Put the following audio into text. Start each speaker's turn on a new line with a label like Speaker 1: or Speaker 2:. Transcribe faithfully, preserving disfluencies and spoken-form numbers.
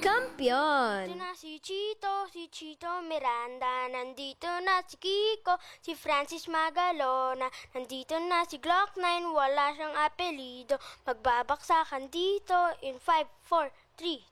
Speaker 1: Kampiyon!
Speaker 2: Nandito na si Chito, si Chito Miranda. Nandito na si Kiko, si Francis Magalona. Nandito na si Glock nine, wala siyang apelido. Magbabaksakan dito in five, four, three,